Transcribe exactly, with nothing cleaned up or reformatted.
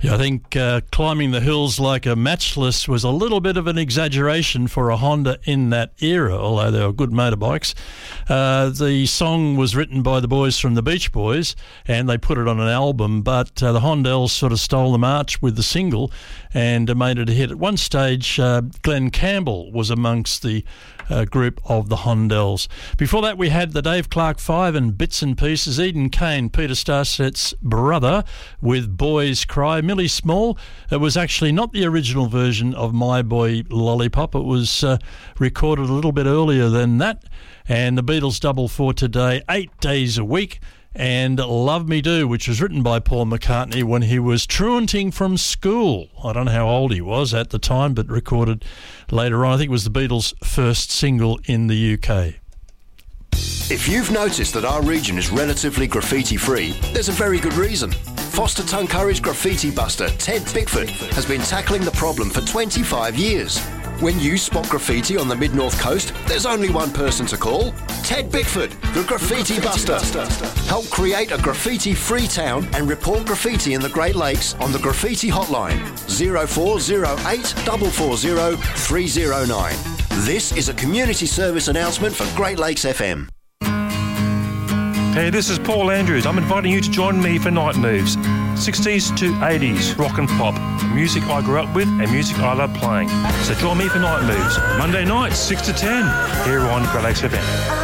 Yeah, I think uh, climbing the hills like a matchless was a little bit of an exaggeration for a Honda in that era, although they were good motorbikes. Uh, the song was written by the boys from the Beach Boys, and they put it on an album, but uh, the Hondells sort of stole the march with the single and uh, made it a hit. At one stage, uh, Glenn Campbell was amongst the uh, group of the Hondells. Before that, we had the Dave Clark Five and Bits and Pieces, Eden Kane, Peter Starset's brother, with Boys Cry. Millie Small, it was actually not the original version of My Boy Lollipop. It was uh, recorded a little bit earlier than that. And the Beatles double for today, eight days a week. And Love Me Do, which was written by Paul McCartney when he was truanting from school. I don't know how old he was at the time, but recorded later on. I think it was the Beatles' first single in the U K. If you've noticed that our region is relatively graffiti-free, there's a very good reason. Foster Tuncurry's graffiti buster, Ted Bickford, has been tackling the problem for twenty-five years. When you spot graffiti on the mid-north coast, there's only one person to call. Ted Bickford, the Graffiti Buster. Help create a graffiti-free town and report graffiti in the Great Lakes on the Graffiti Hotline, zero four zero eight four four zero three zero nine. This is a community service announcement for Great Lakes F M. Hey, this is Paul Andrews. I'm inviting you to join me for Night Moves. sixties to eighties, rock and pop. Music I grew up with and music I love playing. So join me for Night Moves. Monday nights, six to ten, here on Great Lakes F M.